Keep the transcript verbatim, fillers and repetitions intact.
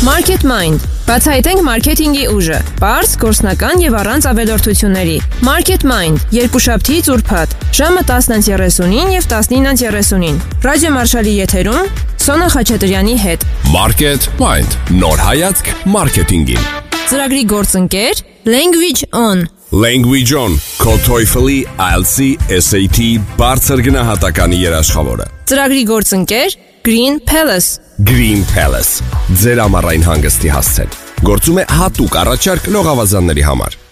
Market Mind. Բացահայտենք մարքեթինգի ուժը։ Պարզ, գործնական եւ առանց ավելորդությունների։ Market Mind. Երկուշաբթի ծուրփաթ։ Ժամը տասն երեսունին եւ տասնինը երեսունին։ Ռադիո Մարշալի եթերում Սոնա Խաչատրյանի հետ։ Market Mind. Նոր հայացք մարքեթինգին։ Ծրագրի գործընկեր Language On. Language On. Քո TOEFL-ի, I E L T S-ի, S A T բարձր գնահատականի երաշխավորը։ Ծրագրի գործընկեր Green Palace. Green Palace. Ձեր ամառային հանգստի հասցեն։ Գործում է հատուկ առաջարկ լողավազանների համար։